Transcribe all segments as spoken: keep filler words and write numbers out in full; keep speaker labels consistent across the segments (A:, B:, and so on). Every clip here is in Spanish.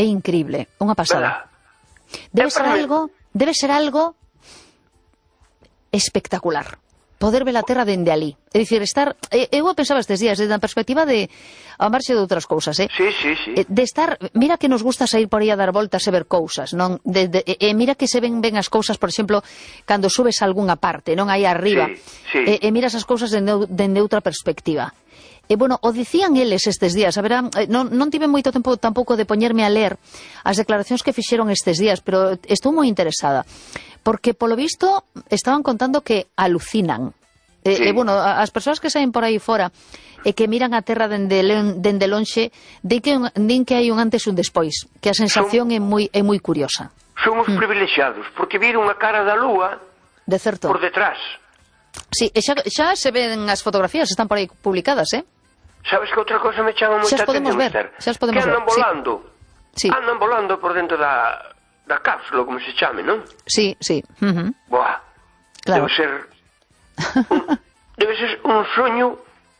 A: é increíble, unha pasada. Debe ser algo, debe ser algo espectacular. Poder ver a terra dende ali. É dicir, estar... Eu pensaba estes días, desde a perspectiva de... a marxe de outras cousas, eh?
B: Sí, sí, sí.
A: De estar... Mira que nos gusta sair por aí a dar voltas e ver cousas, non? De, de, e mira que se ven ben as cousas, por exemplo, cando subes a algunha parte, non? Aí arriba.
B: Sí, sí.
A: E, e miras as cousas dende, dende outra perspectiva. E, bueno, o dicían eles estes días, a ver, non, non tive moito tempo tampouco de poñerme a ler as declaracións que fixeron estes días, pero estou moi interesada, porque, polo visto, estaban contando que alucinan. E, sí. e, bueno, as persoas que saen por aí fora e que miran a terra dende, dende lonxe, din que, din que hai un antes e un despois, que a sensación Som, é moi é moi curiosa.
B: Somos mm. privilexiados, porque viron a cara da lúa
A: de certo.
B: Por detrás.
A: Sí, e xa, xa se ven as fotografías, están por aí publicadas, eh?
B: Sabes que outra cosa me chama moita atención,
A: ver, xa as podemos
B: que andan
A: ver.
B: volando,
A: sí.
B: andan volando por dentro da, da cápsula, como se chame, non?
A: Sí, sí. Uh-huh.
B: Buah,
A: claro.
B: Debe ser un, debe ser un soño,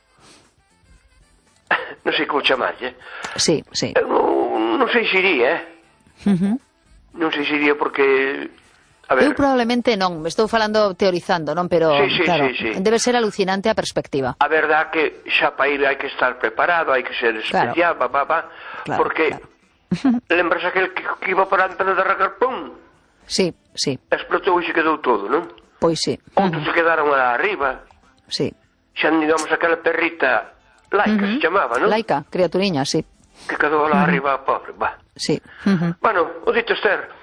B: non sei como chamarlle.
A: Sí, sí.
B: Non, non sei se iría, eh?
A: Uh-huh.
B: Non sei se iría porque... A ver.
A: Eu probablemente non, me estou falando teorizando, non? Pero,
B: sí, sí,
A: claro,
B: sí, sí.
A: debe ser alucinante a perspectiva.
B: A verdad que xa para ir hai que estar preparado, hai que ser especial, claro. ba, ba, ba, claro, porque claro. Lembras aquel que, que iba para a antena de Racar, pum?
A: Sí, sí.
B: Explotou e se quedou todo, non?
A: Pois sí.
B: Outros uh-huh. se quedaron lá arriba.
A: Sí.
B: Xa digamos aquela perrita laica, uh-huh. se chamaba, non?
A: Laica, criaturiña, sí.
B: Que quedou lá uh-huh. arriba, pobre, va.
A: Sí. Uh-huh.
B: Bueno, o dito, Esther.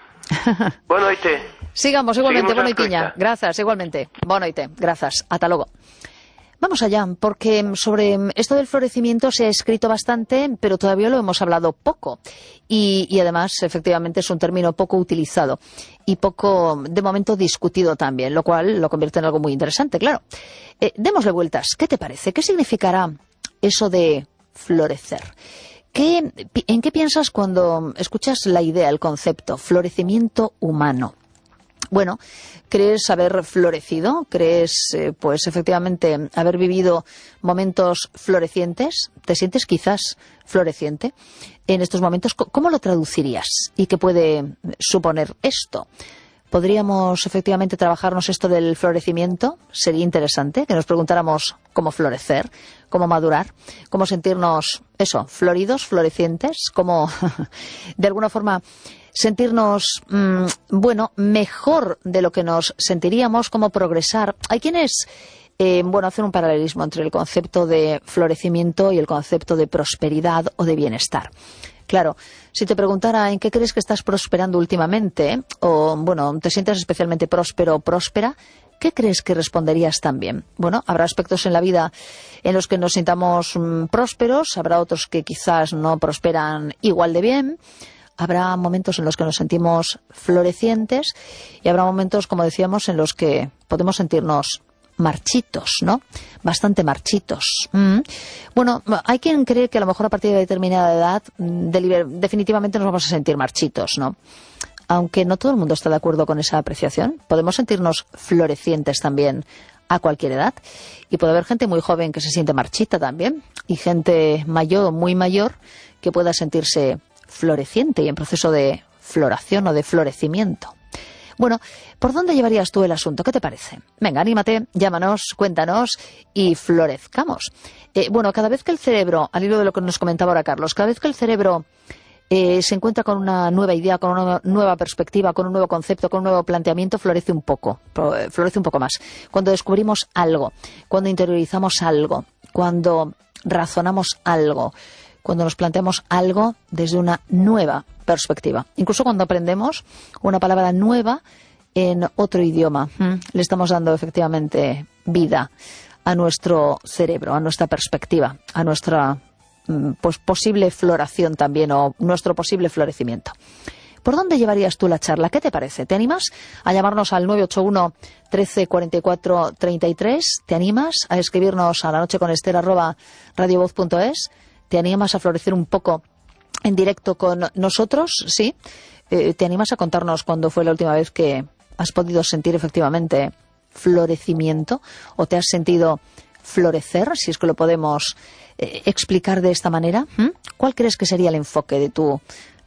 B: Boa noite.
A: Sigamos igualmente, boa noitiña.
B: escoita.
A: Grazas, igualmente. Boa noite, grazas. Ata logo. Vamos allá, porque sobre esto del florecimiento se ha escrito bastante, pero todavía lo hemos hablado poco. Y, y además, efectivamente, es un término poco utilizado y poco, de momento, discutido también, lo cual lo convierte en algo muy interesante, claro. Eh, démosle vueltas. ¿Qué te parece? ¿Qué significará eso de florecer? ¿Qué, ¿En qué piensas cuando escuchas la idea, el concepto, florecimiento humano? Bueno, ¿crees haber florecido? ¿Crees, eh, pues efectivamente, haber vivido momentos florecientes? ¿Te sientes quizás floreciente en estos momentos? ¿Cómo lo traducirías? ¿Y qué puede suponer esto? ¿Podríamos efectivamente trabajarnos esto del florecimiento? Sería interesante que nos preguntáramos cómo florecer, cómo madurar, cómo sentirnos, eso, floridos, florecientes, cómo, de alguna forma, sentirnos, mmm, bueno, mejor de lo que nos sentiríamos, cómo progresar. Hay quienes, eh, bueno, hacen un paralelismo entre el concepto de florecimiento y el concepto de prosperidad o de bienestar. Claro, si te preguntara en qué crees que estás prosperando últimamente, o, bueno, te sientes especialmente próspero o próspera, ¿qué crees que responderías también? Bueno, habrá aspectos en la vida en los que nos sintamos mmm, prósperos, habrá otros que quizás no prosperan igual de bien. Habrá momentos en los que nos sentimos florecientes y habrá momentos, como decíamos, en los que podemos sentirnos marchitos, ¿no? Bastante marchitos. Mm. Bueno, hay quien cree que a lo mejor a partir de determinada edad definitivamente nos vamos a sentir marchitos, ¿no? Aunque no todo el mundo está de acuerdo con esa apreciación. Podemos sentirnos florecientes también a cualquier edad. Y puede haber gente muy joven que se siente marchita también y gente mayor, muy mayor, que pueda sentirse floreciente y en proceso de floración o de florecimiento. Bueno, ¿por dónde llevarías tú el asunto? ¿Qué te parece? Venga, anímate, llámanos, cuéntanos y florezcamos. Eh, bueno, cada vez que el cerebro, al hilo de lo que nos comentaba ahora Carlos, cada vez que el cerebro eh, se encuentra con una nueva idea, con una nueva perspectiva, con un nuevo concepto, con un nuevo planteamiento, florece un poco, florece un poco más. Cuando descubrimos algo, cuando interiorizamos algo, cuando razonamos algo, cuando nos planteamos algo desde una nueva perspectiva. Incluso cuando aprendemos una palabra nueva en otro idioma. Le estamos dando efectivamente vida a nuestro cerebro, a nuestra perspectiva, a nuestra pues, posible floración también o nuestro posible florecimiento. ¿Por dónde llevarías tú la charla? ¿Qué te parece? ¿Te animas a llamarnos al nueve ocho uno, trece, cuarenta y cuatro, treinta y tres? ¿Te animas a escribirnos a la noche con Esther arroba radiovoz punto es? ¿Te animas a florecer un poco en directo con nosotros? ¿Sí? Eh, ¿Te animas a contarnos cuándo fue la última vez que has podido sentir efectivamente florecimiento? ¿O te has sentido florecer, si es que lo podemos eh, explicar de esta manera? ¿Mm? ¿Cuál crees que sería el enfoque de tu